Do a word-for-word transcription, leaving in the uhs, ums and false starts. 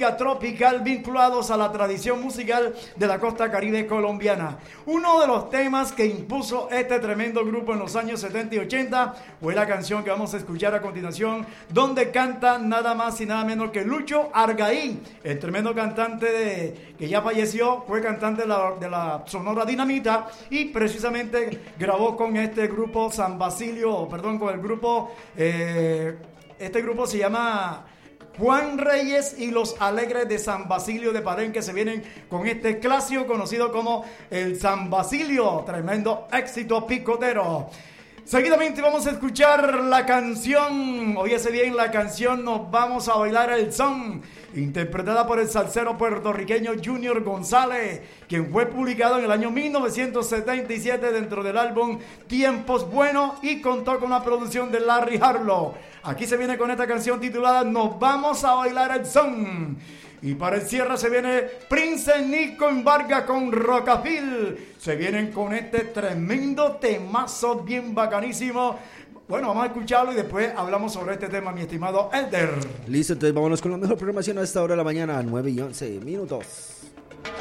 música tropical vinculados a la tradición musical de la costa caribe colombiana. Uno de los temas que impuso este tremendo grupo en los años setenta y ochenta fue la canción que vamos a escuchar a continuación, donde canta nada más y nada menos que Lucho Argaín, el tremendo cantante de, que ya falleció, fue cantante de la, de la Sonora Dinamita y precisamente grabó con este grupo San Basilio, perdón, con el grupo, eh, este grupo se llama Juan Reyes y los Alegres de San Basilio de Palenque. Se vienen con este clásico conocido como el San Basilio, tremendo éxito picotero. Seguidamente vamos a escuchar la canción, óyese bien la canción, Nos Vamos a Bailar el Son, interpretada por el salsero puertorriqueño Junior González, quien fue publicado en el año mil novecientos setenta y siete dentro del álbum Tiempos Buenos y contó con la producción de Larry Harlow. Aquí se viene con esta canción titulada Nos Vamos a Bailar el Son. Y para el cierre se viene Prince Nico en Vargas con Rocafil. Se vienen con este tremendo temazo bien bacanísimo. Bueno, vamos a escucharlo y después hablamos sobre este tema, mi estimado Elder. Listo, entonces vámonos con la mejor programación a esta hora de la mañana, nueve y once minutos.